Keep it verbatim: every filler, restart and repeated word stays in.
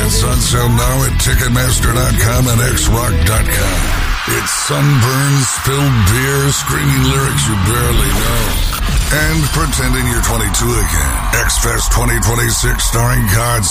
Tickets on sale now at Ticketmaster dot com and X Rock dot com. It's sunburn, spilled beer, screaming lyrics you barely know, and pretending you're twenty-two again. X-Fest twenty twenty-six starring God